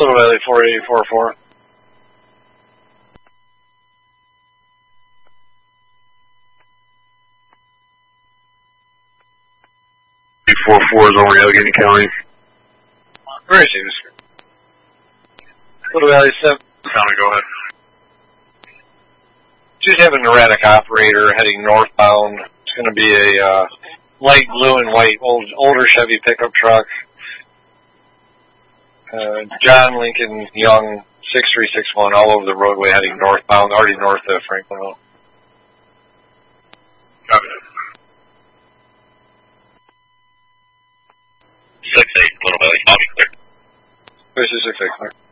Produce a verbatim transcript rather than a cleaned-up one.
Little Valley four eight four four. four four is over Allegheny County. Where is he, mister? Little Valley seven. County, go ahead. Just have an erratic operator heading northbound. It's going to be a uh, light blue and white old, older Chevy pickup truck. Uh, John Lincoln Young, six three six one, all over the roadway heading northbound, already north of Franklinville. Copy that. six eight, Little Valley, I'll be clear. This is six eight, clear.